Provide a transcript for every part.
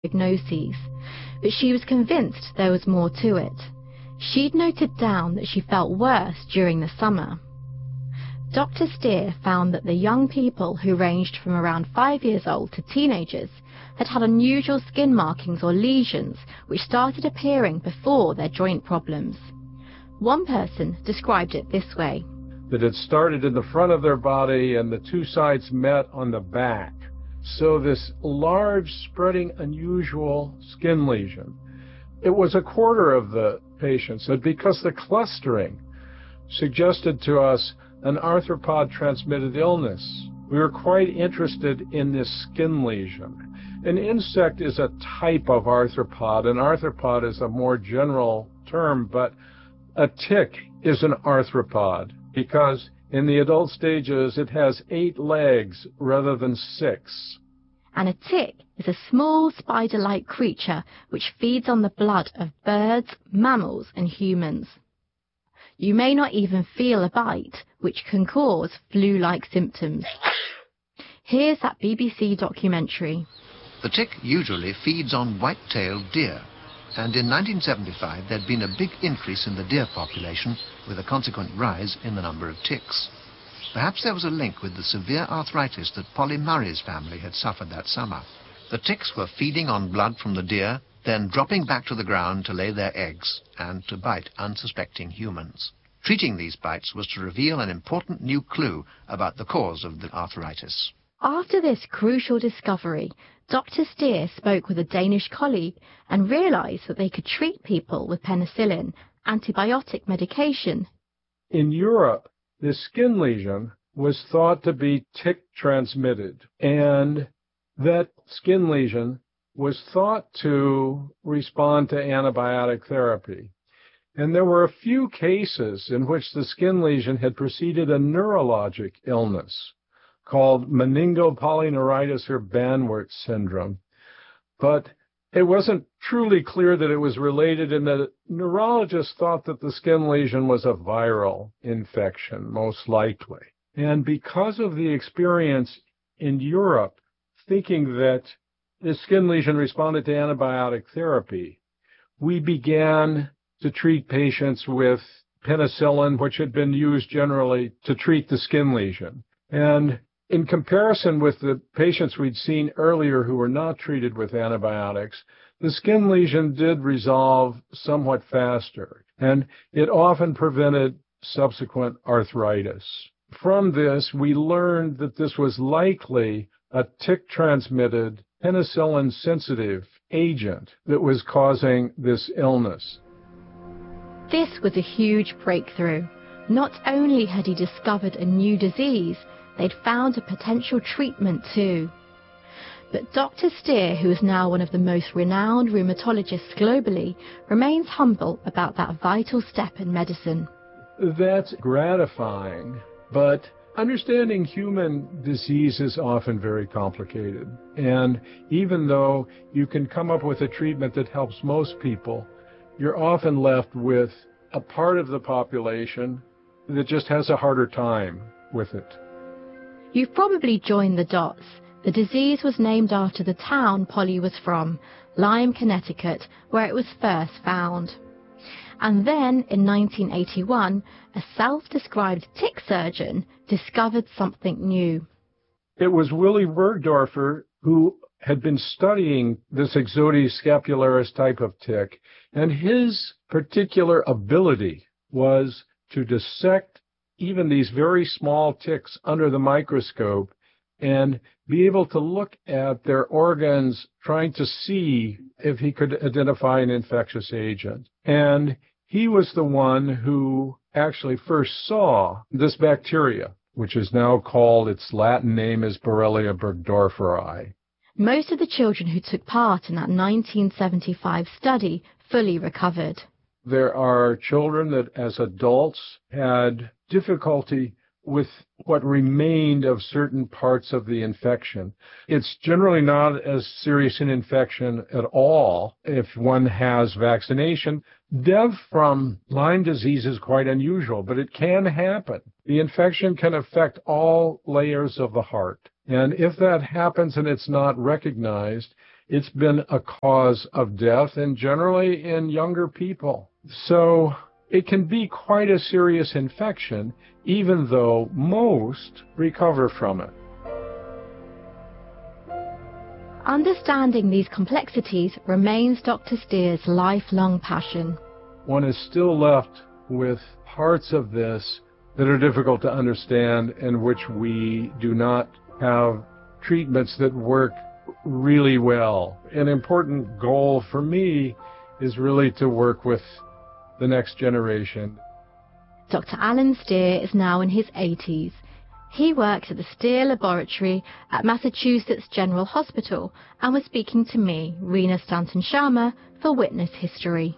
diagnoses, but she was convinced there was more to it. She'd noted down that she felt worse during the summer. Dr. Steer found that the young people, who ranged from around 5 years old to teenagers, had had unusual skin markings or lesions which started appearing before their joint problems. One person described it this way: that it started in the front of their body and the two sides met on the back. So this large, spreading, unusual skin lesion. It was a quarter of the patients, and because the clustering suggested to us an arthropod-transmitted illness, we were quite interested in this skin lesion. An insect is a type of arthropod. An arthropod is a more general term, but a tick is an arthropod because in the adult stages it has 8 legs rather than 6. And a tick is a small spider-like creature which feeds on the blood of birds, mammals, and humans. You may not even feel a bite, which can cause flu-like symptoms. Here's that BBC documentary. The tick usually feeds on white-tailed deer, and in 1975 there'd been a big increase in the deer population with a consequent rise in the number of ticks. Perhaps there was a link with the severe arthritis that Polly Murray's family had suffered that summer. The ticks were feeding on blood from the deer, then dropping back to the ground to lay their eggs and to bite unsuspecting humans. Treating these bites was to reveal an important new clue about the cause of the arthritis. After this crucial discovery, Dr. Steer spoke with a Danish colleague and realized that they could treat people with penicillin, antibiotic medication. In Europe, the skin lesion was thought to be tick-transmitted, and that skin lesion was thought to respond to antibiotic therapy. And there were a few cases in which the skin lesion had preceded a neurologic illness called meningopolyneuritis or Banwart syndrome. But it wasn't truly clear that it was related, and the neurologist thought that the skin lesion was a viral infection, most likely. And because of the experience in Europe, thinking that the skin lesion responded to antibiotic therapy, we began to treat patients with penicillin, which had been used generally to treat the skin lesion. And in comparison with the patients we'd seen earlier who were not treated with antibiotics, the skin lesion did resolve somewhat faster, and it often prevented subsequent arthritis. From this, we learned that this was likely a tick-transmitted, penicillin-sensitive agent that was causing this illness. This was a huge breakthrough. Not only had he discovered a new disease, they'd found a potential treatment too. But Dr. Steer, who is now one of the most renowned rheumatologists globally, remains humble about that vital step in medicine. That's gratifying, but understanding human disease is often very complicated. And even though you can come up with a treatment that helps most people, you're often left with a part of the population that just has a harder time with it. You've probably joined the dots. The disease was named after the town Polly was from, Lyme, Connecticut, where it was first found. And then, in 1981, a self-described tick surgeon discovered something new. It was Willy Bergdorfer who had been studying this Ixodes scapularis type of tick, and his particular ability was to dissect even these very small ticks under the microscope and be able to look at their organs, trying to see if he could identify an infectious agent. And he was the one who actually first saw this bacteria, which is now called, its Latin name is Borrelia burgdorferi. Most of the children who took part in that 1975 study fully recovered. There are children that as adults had difficulty with what remained of certain parts of the infection. It's generally not as serious an infection at all if one has vaccination. Death from Lyme disease is quite unusual, but it can happen. The infection can affect all layers of the heart. And if that happens and it's not recognized, It's been a cause of death, and generally in younger people. So it can be quite a serious infection, even though most recover from it. Understanding these complexities remains Dr. Steer's lifelong passion. One is still left with parts of this that are difficult to understand and which we do not have treatments that work really well. An important goal for me is really to work with the next generation. Dr. Alan Steer is now in his 80s. He works at the Steer Laboratory at Massachusetts General Hospital and was speaking to me, Rena Stanton Sharma, for Witness History.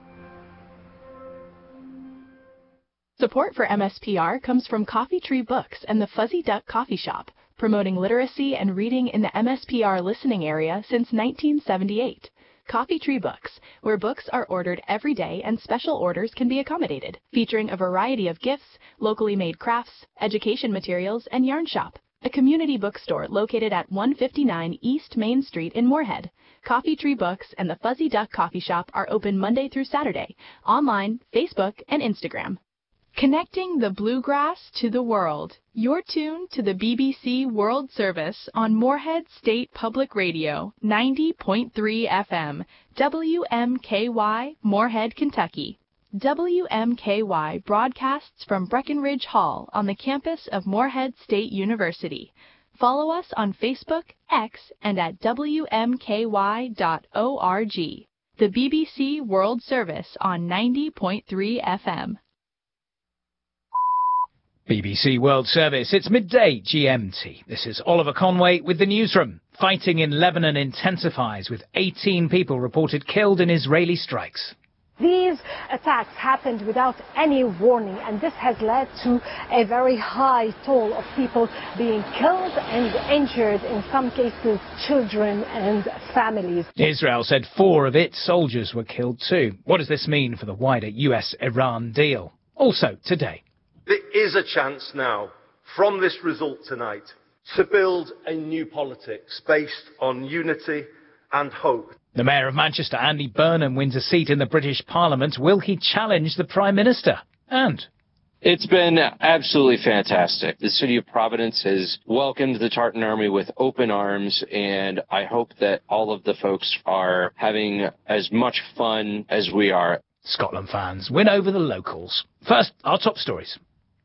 Support for MSPR comes from Coffee Tree Books and the Fuzzy Duck Coffee Shop, promoting literacy and reading in the MSPR listening area since 1978. Coffee Tree Books, where books are ordered every day and special orders can be accommodated, featuring a variety of gifts, locally made crafts, education materials, and yarn shop. A community bookstore located at 159 East Main Street in Moorhead. Coffee Tree Books and the Fuzzy Duck Coffee Shop are open Monday through Saturday, online, Facebook, and Instagram. Connecting the bluegrass to the world. You're tuned to the BBC World Service on Moorhead State Public Radio, 90.3 FM, WMKY, Moorhead, Kentucky. WMKY broadcasts from Breckenridge Hall on the campus of Moorhead State University. Follow us on Facebook, X, and at WMKY.org. The BBC World Service on 90.3 FM. BBC World Service, it's midday GMT. This is Oliver Conway with the newsroom. Fighting in Lebanon intensifies with 18 people reported killed in Israeli strikes. These attacks happened without any warning, and this has led to a very high toll of people being killed and injured, in some cases children and families. Israel said 4 of its soldiers were killed too. What does this mean for the wider US-Iran deal? Also today. There is a chance now, from this result tonight, to build a new politics based on unity and hope. The Mayor of Manchester, Andy Burnham, wins a seat in the British Parliament. Will he challenge the Prime Minister? And it's been absolutely fantastic. The city of Providence has welcomed the Tartan Army with open arms, and I hope that all of the folks are having as much fun as we are. Scotland fans win over the locals. First, our top stories.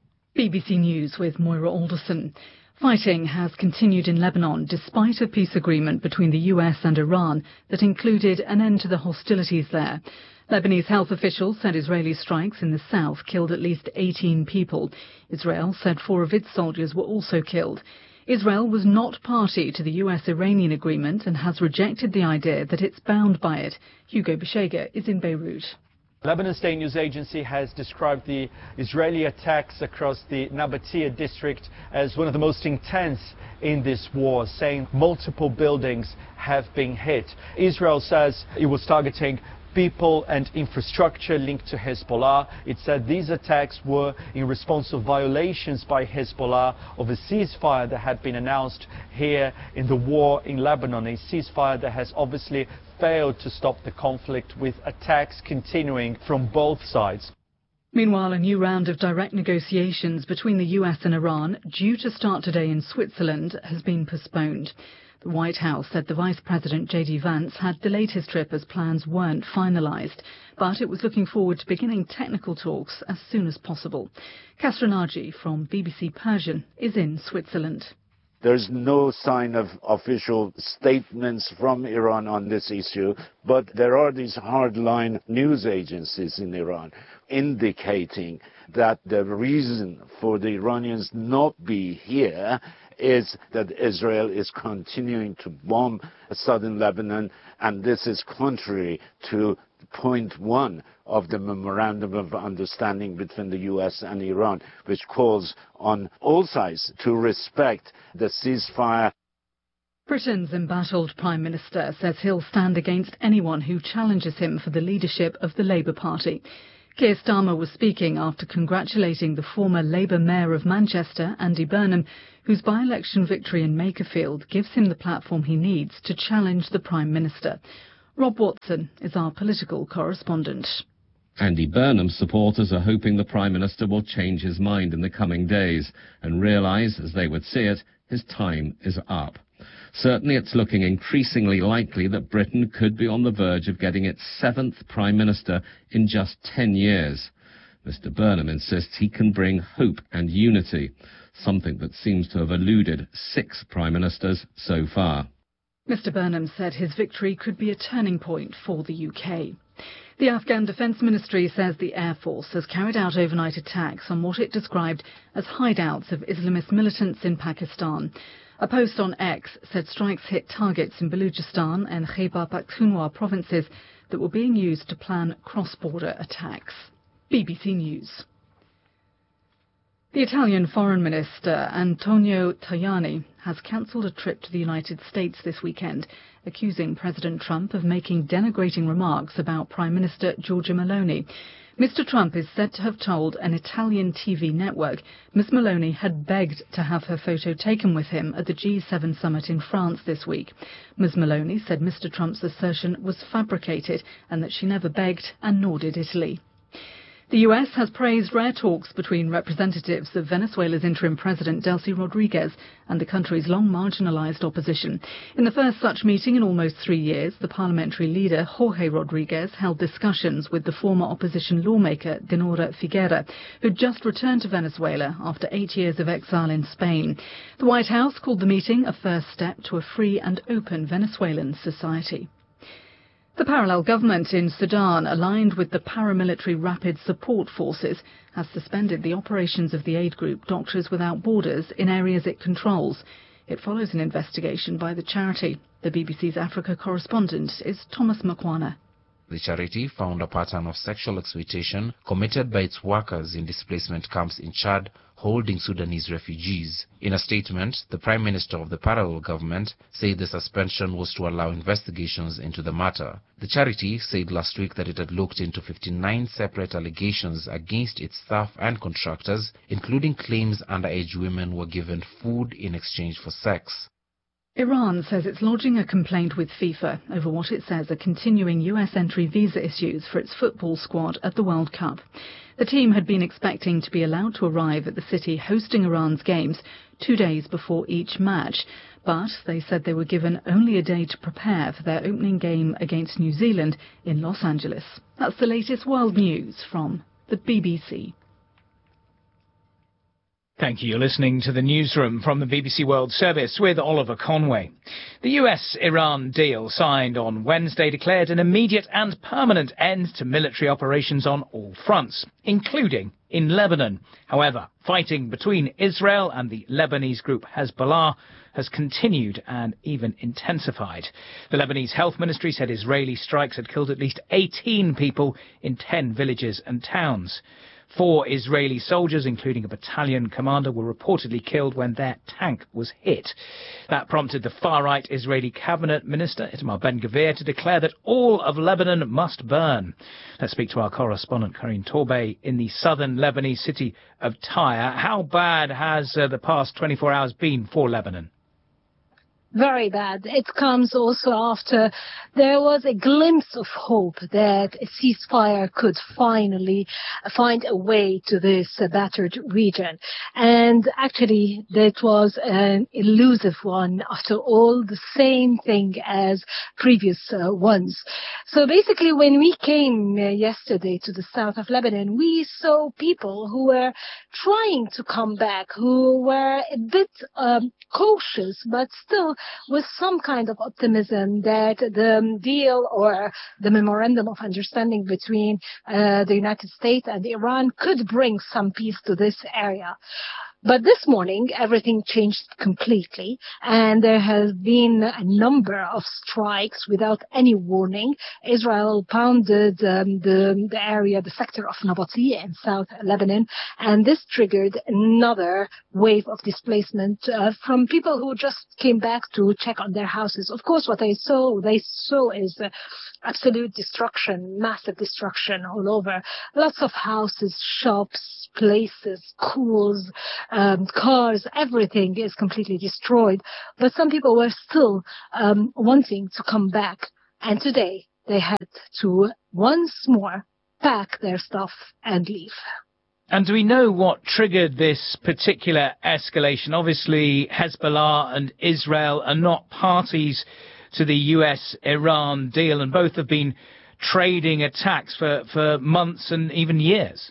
BBC News with Moira Alderson. Fighting has continued in Lebanon despite a peace agreement between the US and Iran that included an end to the hostilities there. Lebanese health officials said Israeli strikes in the south killed at least 18 people. Israel said 4 of its soldiers were also killed. Israel was not party to the US-Iranian agreement and has rejected the idea that it's bound by it. Hugo Beshega is in Beirut. Lebanon State News Agency has described the Israeli attacks across the Nabatea district as one of the most intense in this war, saying multiple buildings have been hit. Israel says it was targeting people and infrastructure linked to Hezbollah. It said these attacks were in response to violations by Hezbollah of a ceasefire that had been announced here in the war in Lebanon, a ceasefire that has obviously failed to stop the conflict, with attacks continuing from both sides. Meanwhile, a new round of direct negotiations between the US and Iran, due to start today in Switzerland, has been postponed. The White House said the Vice President J.D. Vance had delayed his trip as plans weren't finalised, but it was looking forward to beginning technical talks as soon as possible. Kasra Naji from BBC Persian is in Switzerland. There's no sign of official statements from Iran on this issue, but there are these hardline news agencies in Iran indicating that the reason for the Iranians not be here is that Israel is continuing to bomb southern Lebanon, and this is contrary to point 1 of the Memorandum of Understanding between the US and Iran, which calls on all sides to respect the ceasefire. Britain's embattled Prime Minister says he'll stand against anyone who challenges him for the leadership of the Labour Party. Keir Starmer was speaking after congratulating the former Labour Mayor of Manchester, Andy Burnham, whose by-election victory in Makerfield gives him the platform he needs to challenge the Prime Minister. Rob Watson is our political correspondent. Andy Burnham's supporters are hoping the Prime Minister will change his mind in the coming days and realise, as they would see it, his time is up. Certainly it's looking increasingly likely that Britain could be on the verge of getting its 7th Prime Minister in just 10 years. Mr Burnham insists he can bring hope and unity, something that seems to have eluded 6 Prime Ministers so far. Mr Burnham said his victory could be a turning point for the UK. The Afghan Defence Ministry says the Air Force has carried out overnight attacks on what it described as hideouts of Islamist militants in Pakistan. A post on X said strikes hit targets in Balochistan and Khyber Pakhtunkhwa provinces that were being used to plan cross-border attacks. BBC News. The Italian Foreign Minister Antonio Tajani has cancelled a trip to the United States this weekend, accusing President Trump of making denigrating remarks about Prime Minister Giorgia Meloni. Mr Trump is said to have told an Italian TV network Ms Meloni had begged to have her photo taken with him at the G7 summit in France this week. Ms Meloni said Mr Trump's assertion was fabricated and that she never begged, and nor did Italy. The US has praised rare talks between representatives of Venezuela's interim president Delcy Rodriguez and the country's long marginalized opposition. In the first such meeting in almost 3 years, the parliamentary leader Jorge Rodriguez held discussions with the former opposition lawmaker Dinora Figuera, who just returned to Venezuela after 8 years of exile in Spain. The White House called the meeting a first step to a free and open Venezuelan society. The parallel government in Sudan, aligned with the paramilitary Rapid Support Forces, has suspended the operations of the aid group Doctors Without Borders in areas it controls. It follows an investigation by the charity. The BBC's Africa correspondent is Thomas Makwana. The charity found a pattern of sexual exploitation committed by its workers in displacement camps in Chad holding Sudanese refugees. In a statement, the Prime Minister of the parallel government said the suspension was to allow investigations into the matter. The charity said last week that it had looked into 59 separate allegations against its staff and contractors, including claims underage women were given food in exchange for sex. Iran says it's lodging a complaint with FIFA over what it says are continuing US entry visa issues for its football squad at the World Cup. The team had been expecting to be allowed to arrive at the city hosting Iran's games 2 days before each match, but they said they were given only a day to prepare for their opening game against New Zealand in Los Angeles. That's the latest world news from the BBC. Thank you. You're listening to the newsroom from the BBC World Service with Oliver Conway. The US-Iran deal signed on Wednesday declared an immediate and permanent end to military operations on all fronts, including in Lebanon. However, fighting between Israel and the Lebanese group Hezbollah has continued and even intensified. The Lebanese Health Ministry said Israeli strikes had killed at least 18 people in 10 villages and towns. 4 Israeli soldiers, including a battalion commander, were reportedly killed when their tank was hit. That prompted the far-right Israeli cabinet minister, Itamar Ben-Gvir, to declare that all of Lebanon must burn. Let's speak to our correspondent, Karine Torbay, in the southern Lebanese city of Tyre. How bad has the past 24 hours been for Lebanon? Very bad. It comes also after there was a glimpse of hope that a ceasefire could finally find a way to this battered region. And actually, that was an elusive one after all, the same thing as previous ones. So basically, when we came yesterday to the south of Lebanon, we saw people who were trying to come back, who were a bit cautious, but still with some kind of optimism that the deal or the memorandum of understanding between the United States and Iran could bring some peace to this area. But this morning, everything changed completely, and there has been a number of strikes without any warning. Israel pounded the area, the sector of Nabatea in South Lebanon, and this triggered another wave of displacement from people who just came back to check on their houses. Of course, what they saw is absolute destruction, massive destruction all over. Lots of houses, shops, places, schools, cars, everything is completely destroyed. But some people were still wanting to come back. And today they had to once more pack their stuff and leave. And do we know what triggered this particular escalation? Obviously, Hezbollah and Israel are not parties to the US-Iran deal, and both have been trading attacks for months and even years.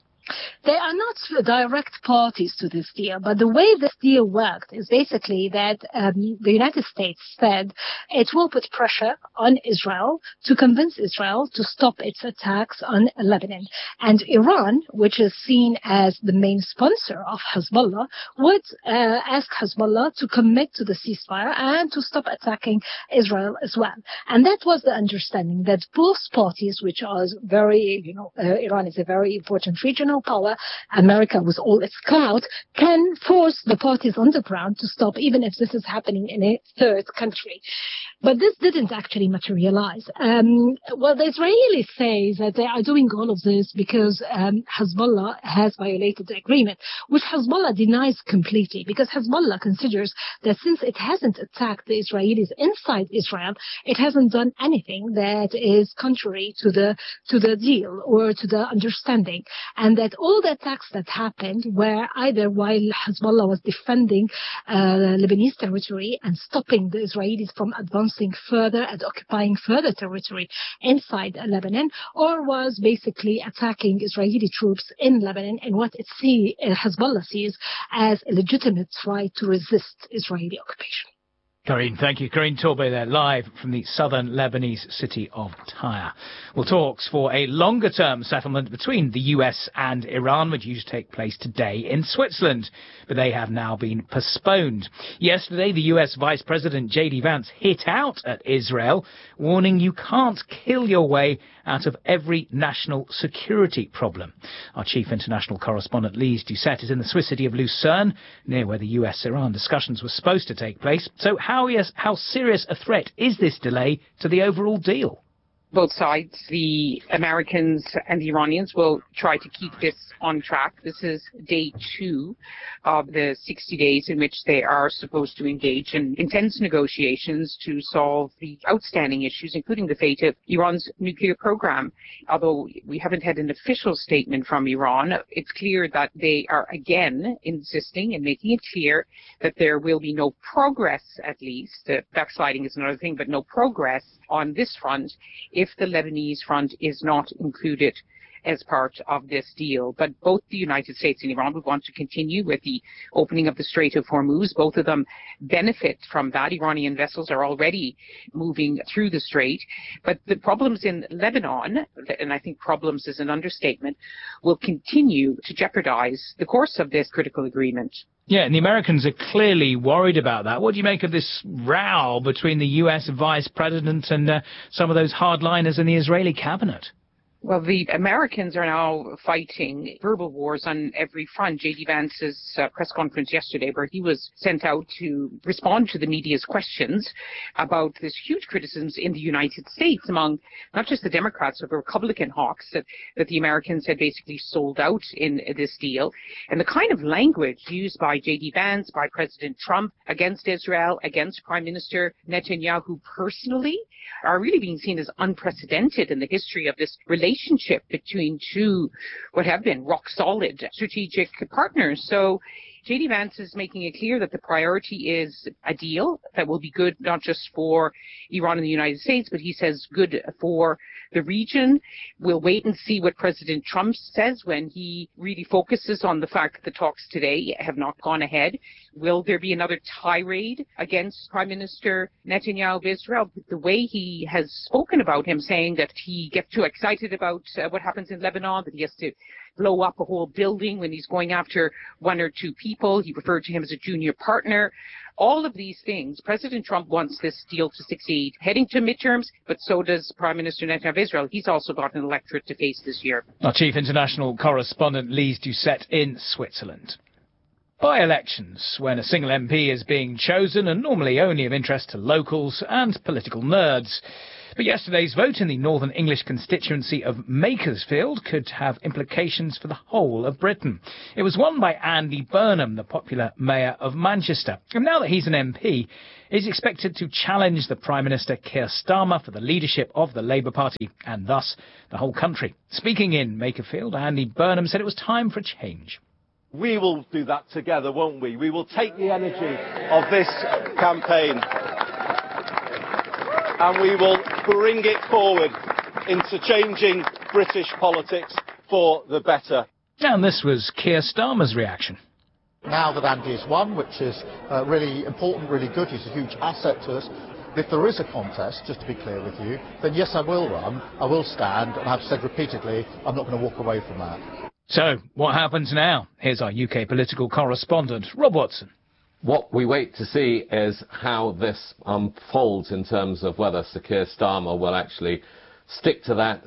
They are not direct parties to this deal, but the way this deal worked is basically that the United States said it will put pressure on Israel to convince Israel to stop its attacks on Lebanon. And Iran, which is seen as the main sponsor of Hezbollah, would ask Hezbollah to commit to the ceasefire and to stop attacking Israel as well. And that was the understanding, that both parties, which are very, Iran is a very important regional power, America with all its clout, can force the parties on the ground to stop, even if this is happening in a third country. But this didn't actually materialize. Well, the Israelis say that they are doing all of this because Hezbollah has violated the agreement, which Hezbollah denies completely, because Hezbollah considers that since it hasn't attacked the Israelis inside Israel, it hasn't done anything that is contrary to the deal or to the understanding, and that all the attacks that happened were either while Hezbollah was defending Lebanese territory and stopping the Israelis from advancing further and occupying further territory inside Lebanon, or was basically attacking Israeli troops in Lebanon and what Hezbollah sees as a legitimate right to resist Israeli occupation. Karine, thank you. Karine Torbay there, live from the southern Lebanese city of Tyre. Well, talks for a longer-term settlement between the US and Iran were due to take place today in Switzerland, but they have now been postponed. Yesterday, the US Vice President J.D. Vance hit out at Israel, warning you can't kill your way out of every national security problem. Our chief international correspondent, Lise Doucette, is in the Swiss city of Lucerne, near where the US-Iran discussions were supposed to take place. So how serious a threat is this delay to the overall deal? Both sides, the Americans and the Iranians, will try to keep this on track. This is day 2 of the 60 days in which they are supposed to engage in intense negotiations to solve the outstanding issues, including the fate of Iran's nuclear program. Although we haven't had an official statement from Iran, it's clear that they are again insisting and making it clear that there will be no progress, at least. Backsliding is another thing, but no progress on this front if the Lebanese front is not included as part of this deal. But both the United States and Iran would want to continue with the opening of the Strait of Hormuz. Both of them benefit from that. Iranian vessels are already moving through the strait. But the problems in Lebanon, and I think problems is an understatement, will continue to jeopardize the course of this critical agreement. Yeah, and the Americans are clearly worried about that. What do you make of this row between the US Vice President and some of those hardliners in the Israeli cabinet? Well, the Americans are now fighting verbal wars on every front. J.D. Vance's press conference yesterday, where he was sent out to respond to the media's questions about this huge criticisms in the United States among not just the Democrats, but the Republican hawks that the Americans had basically sold out in this deal. And the kind of language used by J.D. Vance, by President Trump against Israel, against Prime Minister Netanyahu personally, are really being seen as unprecedented in the history of this relationship between two what have been rock-solid strategic partners. So J.D. Vance is making it clear that the priority is a deal that will be good not just for Iran and the United States, but he says good for the region. We'll wait and see what President Trump says when he really focuses on the fact that the talks today have not gone ahead. Will there be another tirade against Prime Minister Netanyahu of Israel? The way he has spoken about him, saying that he gets too excited about what happens in Lebanon, that he has to blow up a whole building when he's going after one or two people. He referred to him as a junior partner. All of these things, President Trump wants this deal to succeed. Heading to midterms, but so does Prime Minister Netanyahu of Israel. He's also got an electorate to face this year. Our chief international correspondent, Lise Doucette in Switzerland. By-elections, when a single MP is being chosen, are normally only of interest to locals and political nerds. But yesterday's vote in the Northern English constituency of Makersfield could have implications for the whole of Britain. It was won by Andy Burnham, the popular mayor of Manchester. And now that he's an MP, he's expected to challenge the Prime Minister Keir Starmer for the leadership of the Labour Party and thus the whole country. Speaking in Makerfield, Andy Burnham said it was time for a change. We will do that together, won't we? We will take the energy of this campaign and we will bring it forward into changing British politics for the better. And this was Keir Starmer's reaction. Now that Andy has won, which is really important, really good, he's a huge asset to us. If there is a contest, just to be clear with you, then yes, I will run, I will stand, and I've said repeatedly, I'm not going to walk away from that. So, what happens now? Here's our UK political correspondent, Rob Watson. What we wait to see is how this unfolds in terms of whether Sir Keir Starmer will actually stick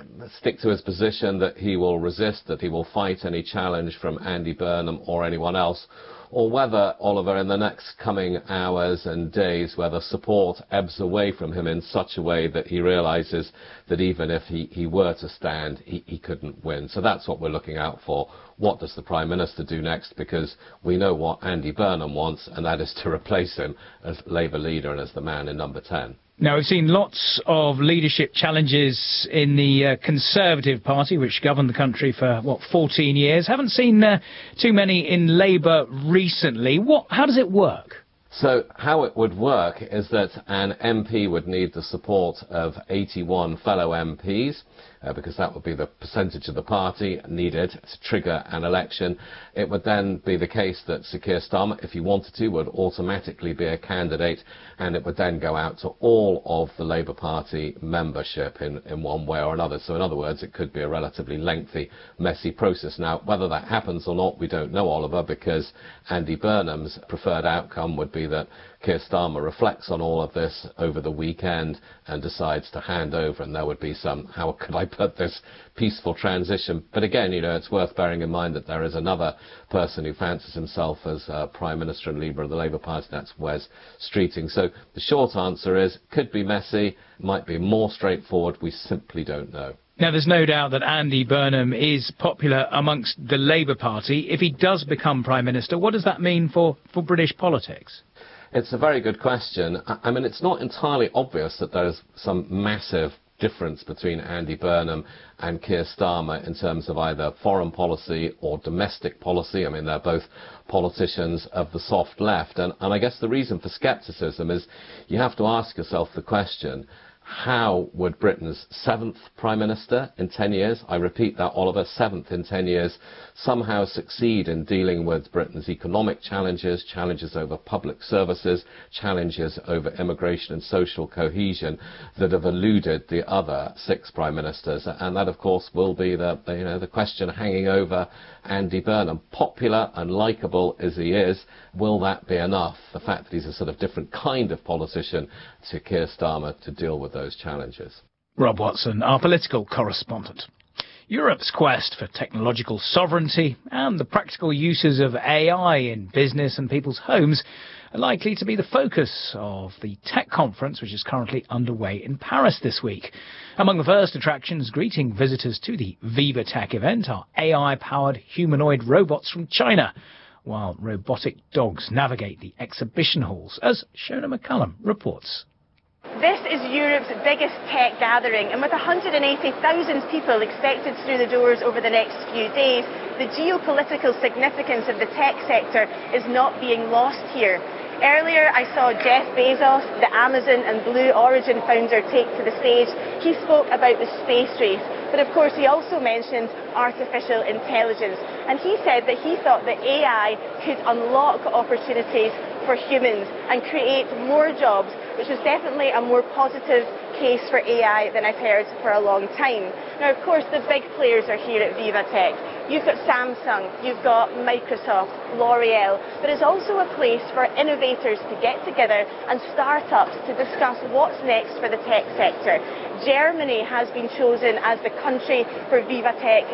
to his position, that he will resist, that he will fight any challenge from Andy Burnham or anyone else, or whether, Oliver, in the next coming hours and days, whether support ebbs away from him in such a way that he realises that even if he were to stand, he couldn't win. So that's what we're looking out for. What does the Prime Minister do next? Because we know what Andy Burnham wants, and that is to replace him as Labour leader and as the man in number 10. Now, we've seen lots of leadership challenges in the Conservative Party, which governed the country for, 14 years. Haven't seen too many in Labour recently. How does it work? So how it would work is that an MP would need the support of 81 fellow MPs, because that would be the percentage of the party needed to trigger an election. It would then be the case that Sir Keir Starmer, if he wanted to, would automatically be a candidate, and it would then go out to all of the Labour Party membership in one way or another. So in other words, it could be a relatively lengthy, messy process. Now, whether that happens or not, we don't know, Oliver, because Andy Burnham's preferred outcome would be that Keir Starmer reflects on all of this over the weekend and decides to hand over, and there would be some, how could I put this, peaceful transition. But again, it's worth bearing in mind that there is another person who fancies himself as Prime Minister and leader of the Labour Party, that's Wes Streeting. So the short answer is, could be messy, might be more straightforward, we simply don't know. Now, there's no doubt that Andy Burnham is popular amongst the Labour Party. If he does become Prime Minister, what does that mean for British politics? It's a very good question. I mean, it's not entirely obvious that there's some massive difference between Andy Burnham and Keir Starmer in terms of either foreign policy or domestic policy. I mean, they're both politicians of the soft left. And I guess the reason for scepticism is you have to ask yourself the question, how would Britain's 7th Prime Minister in 10 years, I repeat that, Oliver, 7th in 10 years, somehow succeed in dealing with Britain's economic challenges, challenges over public services, challenges over immigration and social cohesion that have eluded the other 6 Prime Ministers? And that, of course, will be the question hanging over Andy Burnham. Popular and likeable as he is, will that be enough? The fact that he's a sort of different kind of politician to Keir Starmer to deal with those challenges. Rob Watson, our political correspondent. Europe's quest for technological sovereignty and the practical uses of AI in business and people's homes are likely to be the focus of the tech conference, which is currently underway in Paris this week. Among the first attractions greeting visitors to the Viva Tech event are AI-powered humanoid robots from China, while robotic dogs navigate the exhibition halls, as Shona McCullum reports. This is Europe's biggest tech gathering, and with 180,000 people expected through the doors over the next few days, the geopolitical significance of the tech sector is not being lost here. Earlier, I saw Jeff Bezos, the Amazon and Blue Origin founder, take to the stage. He spoke about the space race, but of course he also mentioned artificial intelligence. And he said that he thought that AI could unlock opportunities for humans and create more jobs, which is definitely a more positive case for AI than I've heard for a long time. Now, of course, the big players are here at Viva Tech. You've got Samsung, you've got Microsoft, L'Oreal, but it's also a place for innovators to get together and startups to discuss what's next for the tech sector. Germany has been chosen as the country for VivaTech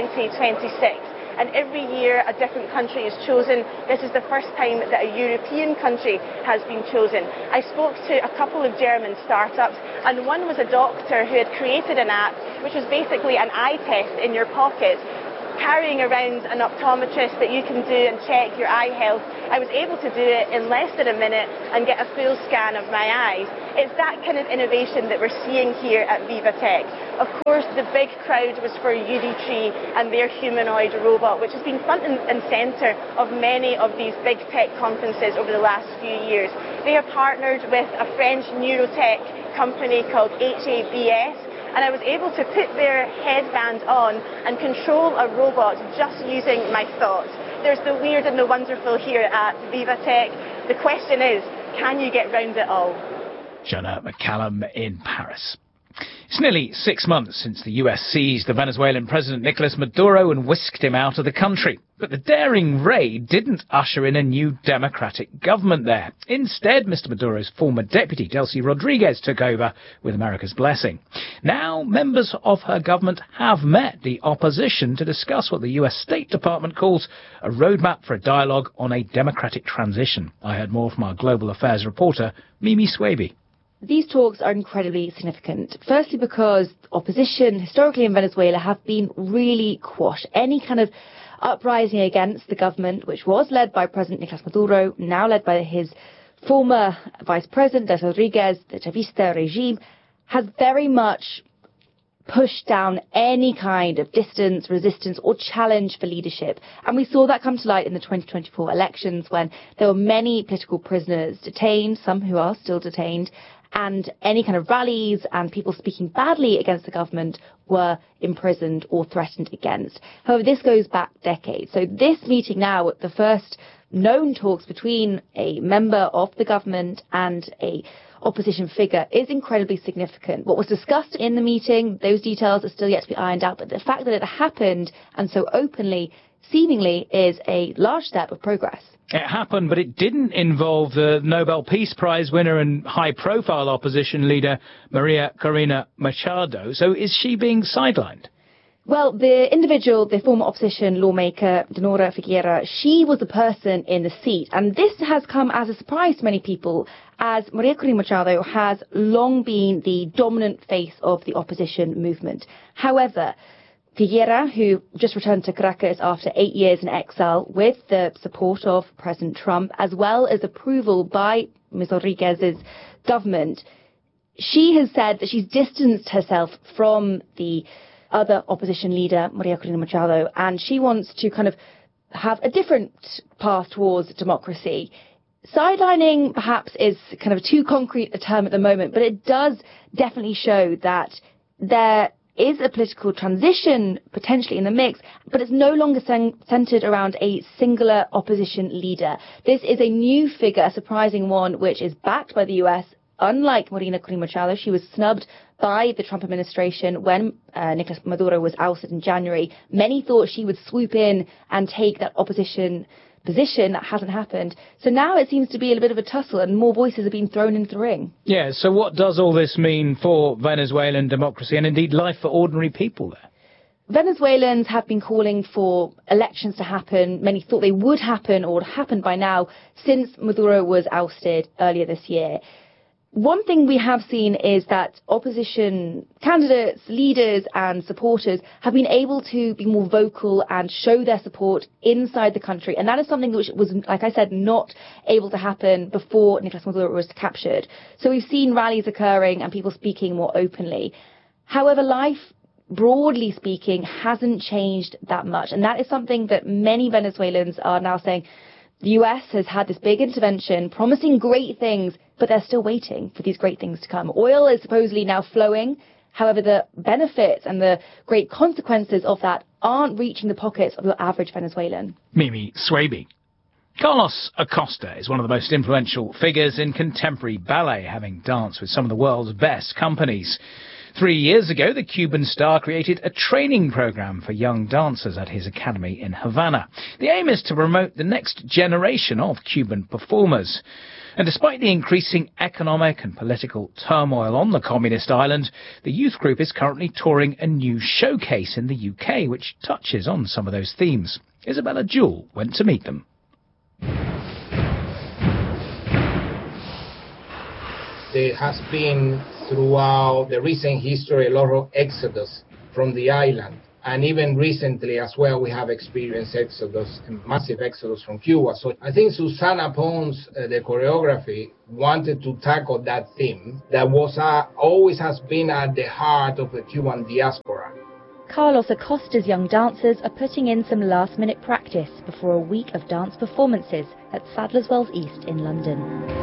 2026. And every year a different country is chosen. This is the first time that a European country has been chosen. I spoke to a couple of German startups, and one was a doctor who had created an app which was basically an eye test in your pocket, carrying around an optometrist that you can do and check your eye health. I was able to do it in less than a minute and get a full scan of my eyes. It's that kind of innovation that we're seeing here at VivaTech. Of course, the big crowd was for UD-Tree and their humanoid robot, which has been front and centre of many of these big tech conferences over the last few years. They have partnered with a French neurotech company called HABS, and I was able to put their headband on and control a robot just using my thoughts. There's the weird and the wonderful here at VivaTech. The question is, can you get round it all? Jonah McCallum in Paris. It's nearly 6 months since the US seized the Venezuelan President Nicolas Maduro and whisked him out of the country. But the daring raid didn't usher in a new democratic government there. Instead, Mr. Maduro's former deputy, Delcy Rodriguez, took over with America's blessing. Now, members of her government have met the opposition to discuss what the US State Department calls a roadmap for a dialogue on a democratic transition. I heard more from our global affairs reporter, Mimi Swaby. These talks are incredibly significant. Firstly, because opposition historically in Venezuela have been really quashed. Any kind of uprising against the government, which was led by President Nicolas Maduro, now led by his former vice president, Delcy Rodriguez, the Chavista regime, has very much pushed down any kind of distance, resistance or challenge for leadership. And we saw that come to light in the 2024 elections when there were many political prisoners detained, some who are still detained, and any kind of rallies and people speaking badly against the government were imprisoned or threatened against. However, this goes back decades. So this meeting now, the first known talks between a member of the government and a opposition figure, is incredibly significant. What was discussed in the meeting, those details are still yet to be ironed out, but the fact that it happened and so openly, seemingly, is a large step of progress. It happened, but it didn't involve the Nobel Peace Prize winner and high-profile opposition leader Maria Corina Machado. So is she being sidelined? Well, the individual, the former opposition lawmaker, Dinora Figueira, she was the person in the seat. And this has come as a surprise to many people, as Maria Corina Machado has long been the dominant face of the opposition movement. However, Figueira, who just returned to Caracas after 8 years in exile with the support of President Trump, as well as approval by Ms. Rodriguez's government, she has said that she's distanced herself from the other opposition leader, Maria Corina Machado, and she wants to kind of have a different path towards democracy. Sidelining perhaps is kind of too concrete a term at the moment, but it does definitely show that there is a political transition potentially in the mix, but it's no longer centered around a singular opposition leader. This is a new figure, a surprising one, which is backed by the US. Unlike Maria Corina Machado, she was snubbed by the Trump administration when Nicolas Maduro was ousted in January. Many thought she would swoop in and take that opposition position. That hasn't happened. So now it seems to be a bit of a tussle and more voices are being thrown into the ring. Yeah, so what does all this mean for Venezuelan democracy and indeed life for ordinary people there? Venezuelans have been calling for elections to happen. Many thought they would happen or would happen by now since Maduro was ousted earlier this year. One thing we have seen is that opposition candidates, leaders and supporters have been able to be more vocal and show their support inside the country. And that is something which was, like I said, not able to happen before Nicolas Maduro was captured. So we've seen rallies occurring and people speaking more openly. However, life, broadly speaking, hasn't changed that much. And that is something that many Venezuelans are now saying. The US has had this big intervention promising great things, but they're still waiting for these great things to come. Oil is supposedly now flowing. However, the benefits and the great consequences of that aren't reaching the pockets of your average Venezuelan. Mimi Swaby. Carlos Acosta is one of the most influential figures in contemporary ballet, having danced with some of the world's best companies. 3 years ago, the Cuban star created a training program for young dancers at his academy in Havana. The aim is to promote the next generation of Cuban performers. And despite the increasing economic and political turmoil on the communist island, the youth group is currently touring a new showcase in the UK, which touches on some of those themes. Isabella Jewell went to meet them. There has been, throughout the recent history, a lot of exodus from the island. And even recently as well, we have experienced exodus, massive exodus from Cuba. So I think Susana Pons, the choreography, wanted to tackle that theme that was always has been at the heart of the Cuban diaspora. Carlos Acosta's young dancers are putting in some last-minute practice before a week of dance performances at Sadler's Wells East in London.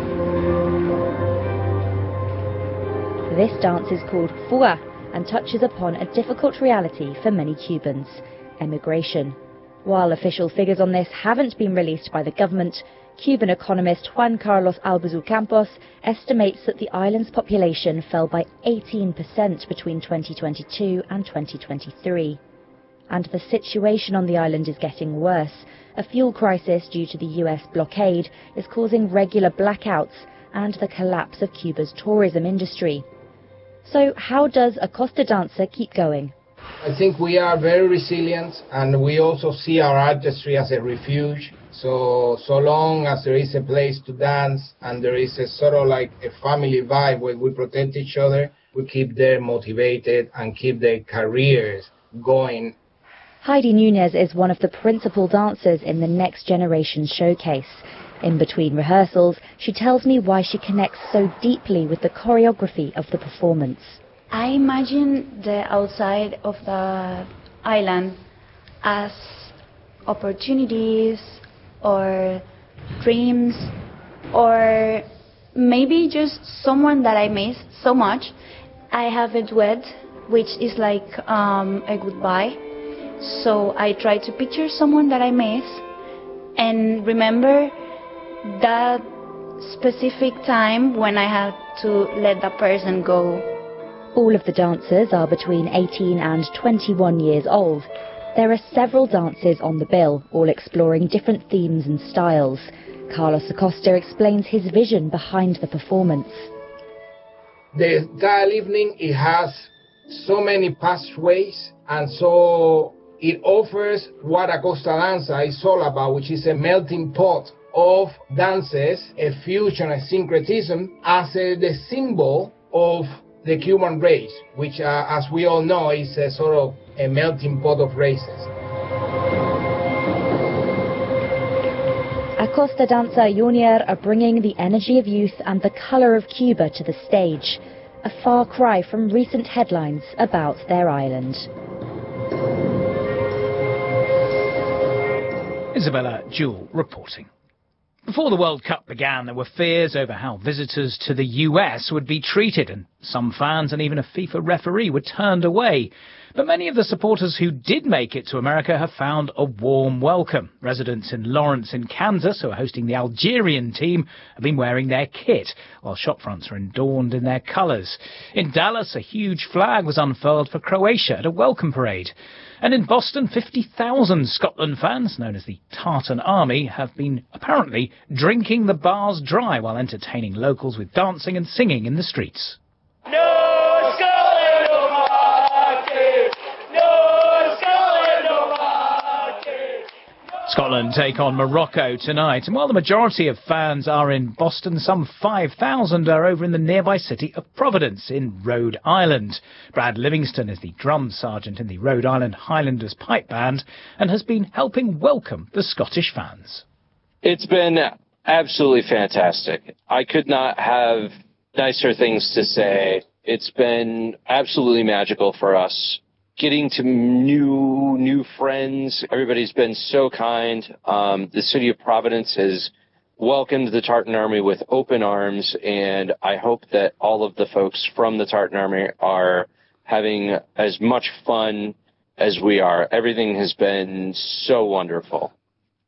This dance is called Fuga and touches upon a difficult reality for many Cubans, emigration. While official figures on this haven't been released by the government, Cuban economist Juan Carlos Albizu Campos estimates that the island's population fell by 18% between 2022 and 2023. And the situation on the island is getting worse. A fuel crisis due to the US blockade is causing regular blackouts and the collapse of Cuba's tourism industry. So how does a Costa dancer keep going? I think we are very resilient, and we also see our artistry as a refuge. So long as there is a place to dance and there is a sort of like a family vibe where we protect each other, we keep them motivated and keep their careers going. Heidi Nunez is one of the principal dancers in the Next Generation showcase. In between rehearsals, she tells me why she connects so deeply with the choreography of the performance. I imagine the outside of the island as opportunities or dreams, or maybe just someone that I miss so much. I have a duet, which is like a goodbye. So I try to picture someone that I miss and remember that specific time when I had to let that person go. All of the dancers are between 18 and 21 years old. There are several dances on the bill, all exploring different themes and styles. Carlos Acosta explains his vision behind the performance. The entire evening, it has so many pathways, and so it offers what Acosta Danza is all about, which is a melting pot of dances, a fusion, a syncretism, as the symbol of the Cuban race, which, as we all know, is a sort of a melting pot of races. Acosta Danza Junior are bringing the energy of youth and the colour of Cuba to the stage, a far cry from recent headlines about their island. Isabella Jewell reporting. Before the World Cup began, there were fears over how visitors to the US would be treated, and some fans and even a FIFA referee were turned away. But many of the supporters who did make it to America have found a warm welcome. Residents in Lawrence in Kansas, who are hosting the Algerian team, have been wearing their kit, while shopfronts are adorned in their colours. In Dallas, a huge flag was unfurled for Croatia at a welcome parade. And in Boston, 50,000 Scotland fans, known as the Tartan Army, have been apparently drinking the bars dry while entertaining locals with dancing and singing in the streets. No Scotland, no party! No Scotland, no party! Scotland take on Morocco tonight, and while the majority of fans are in Boston, some 5,000 are over in the nearby city of Providence in Rhode Island. Brad Livingston is the drum sergeant in the Rhode Island Highlanders Pipe Band and has been helping welcome the Scottish fans. It's been absolutely fantastic. I could not have nicer things to say. It's been absolutely magical for us. Getting to new friends. Everybody's been so kind. The city of Providence has welcomed the Tartan Army with open arms, and I hope that all of the folks from the Tartan Army are having as much fun as we are. Everything has been so wonderful.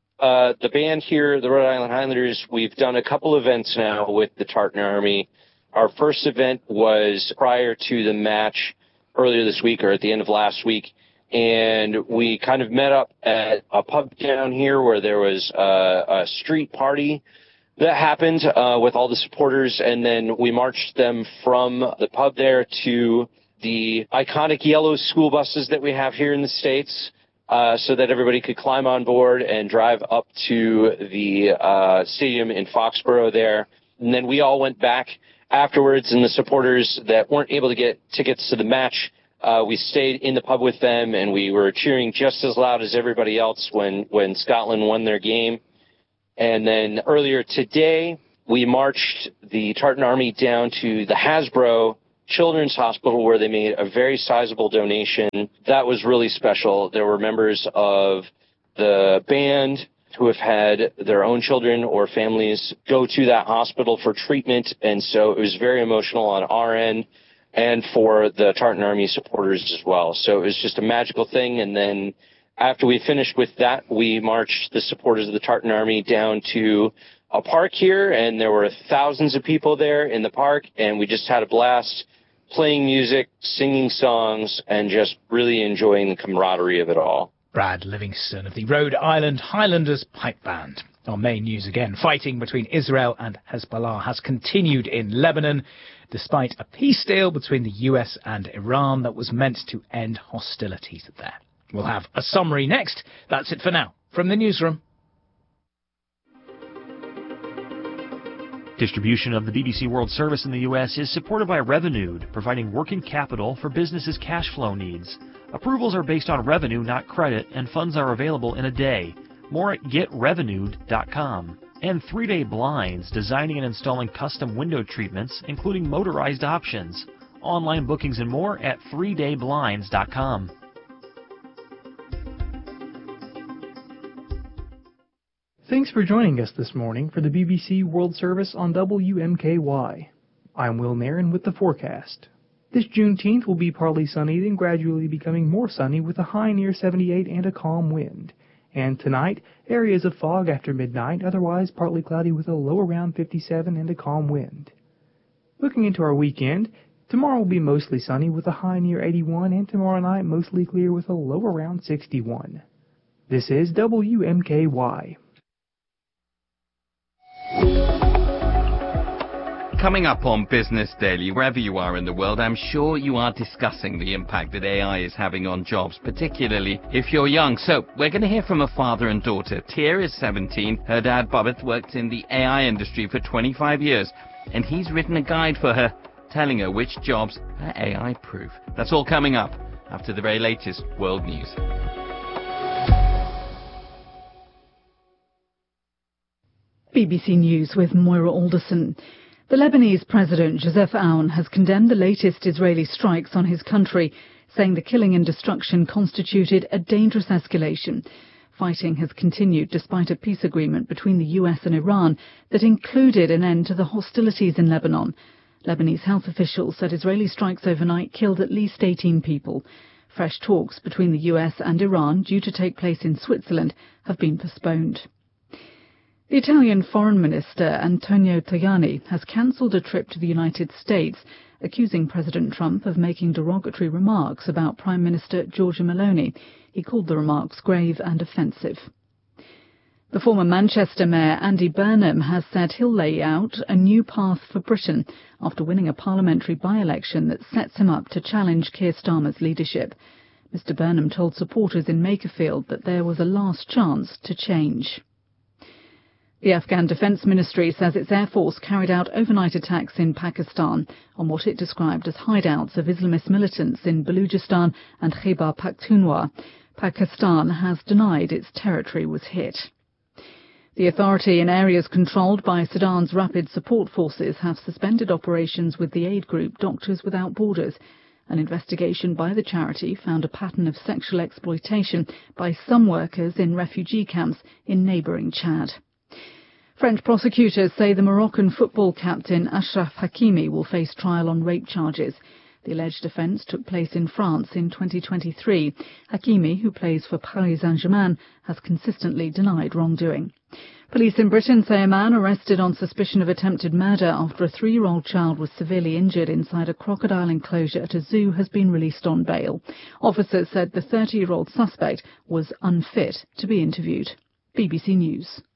The band here, the Rhode Island Highlanders, we've done a couple events now with the Tartan Army. Our first event was prior to the match earlier this week, or at the end of last week, and we kind of met up at a pub down here where there was a street party that happened with all the supporters, and then we marched them from the pub there to the iconic yellow school buses that we have here in the States, so that everybody could climb on board and drive up to the stadium in Foxborough there. And then we all went back afterwards, and the supporters that weren't able to get tickets to the match, we stayed in the pub with them, and we were cheering just as loud as everybody else when Scotland won their game. And then earlier today, we marched the Tartan Army down to the Hasbro Children's Hospital, where they made a very sizable donation. That was really special. There were members of the band who have had their own children or families go to that hospital for treatment, and so it was very emotional on our end and for the Tartan Army supporters as well. So it was just a magical thing. And then after we finished with that, we marched the supporters of the Tartan Army down to a park here, and there were thousands of people there in the park, and we just had a blast playing music, singing songs, and just really enjoying the camaraderie of it all. Brad Livingston of the Rhode Island Highlanders Pipe Band. Our main news again. Fighting between Israel and Hezbollah has continued in Lebanon, despite a peace deal between the US and Iran that was meant to end hostilities there. We'll have a summary next. That's it for now. From the newsroom. Distribution of the BBC World Service in the U.S. is supported by Revenued, providing working capital for businesses' cash flow needs. Approvals are based on revenue, not credit, and funds are available in a day. More at getrevenued.com. And 3-Day Blinds, designing and installing custom window treatments, including motorized options. Online bookings and more at 3dayblinds.com. Thanks for joining us this morning for the BBC World Service on WMKY. I'm Will Marin with the forecast. This Juneteenth will be partly sunny, then gradually becoming more sunny with a high near 78 and a calm wind. And tonight, areas of fog after midnight, otherwise partly cloudy with a low around 57 and a calm wind. Looking into our weekend, tomorrow will be mostly sunny with a high near 81, and tomorrow night mostly clear with a low around 61. This is WMKY. Coming up on Business Daily, wherever you are in the world, I'm sure you are discussing the impact that AI is having on jobs, particularly if you're young. So we're going to hear from a father and daughter. Tia is 17. Her dad, Bobbitt, worked in the AI industry for 25 years, and he's written a guide for her, telling her which jobs are AI-proof. That's all coming up after the very latest world news. BBC News with Moira Alderson. The Lebanese President Joseph Aoun has condemned the latest Israeli strikes on his country, saying the killing and destruction constituted a dangerous escalation. Fighting has continued despite a peace agreement between the US and Iran that included an end to the hostilities in Lebanon. Lebanese health officials said Israeli strikes overnight killed at least 18 people. Fresh talks between the US and Iran, due to take place in Switzerland, have been postponed. The Italian Foreign Minister Antonio Tajani has cancelled a trip to the United States, accusing President Trump of making derogatory remarks about Prime Minister Giorgia Meloni. He called the remarks grave and offensive. The former Manchester Mayor Andy Burnham has said he'll lay out a new path for Britain after winning a parliamentary by-election that sets him up to challenge Keir Starmer's leadership. Mr Burnham told supporters in Makerfield that there was a last chance to change. The Afghan Defence Ministry says its Air Force carried out overnight attacks in Pakistan on what it described as hideouts of Islamist militants in Balochistan and Khyber Pakhtunkhwa. Pakistan has denied its territory was hit. The authority in areas controlled by Sudan's Rapid Support Forces have suspended operations with the aid group Doctors Without Borders. An investigation by the charity found a pattern of sexual exploitation by some workers in refugee camps in neighbouring Chad. French prosecutors say the Moroccan football captain Achraf Hakimi will face trial on rape charges. The alleged offence took place in France in 2023. Hakimi, who plays for Paris Saint-Germain, has consistently denied wrongdoing. Police in Britain say a man arrested on suspicion of attempted murder after a 3-year-old child was severely injured inside a crocodile enclosure at a zoo has been released on bail. Officers said the 30-year-old suspect was unfit to be interviewed. BBC News.